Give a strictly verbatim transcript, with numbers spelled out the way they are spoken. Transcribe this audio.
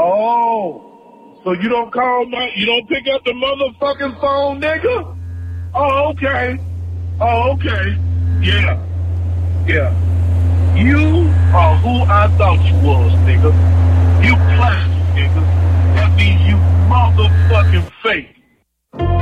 Oh, so you don't call my, you don't pick up the motherfucking phone, nigga? Oh, okay. Oh, okay. Yeah. Yeah. You are who I thought you was, nigga. You plastic, nigga. That means you motherfucking fake.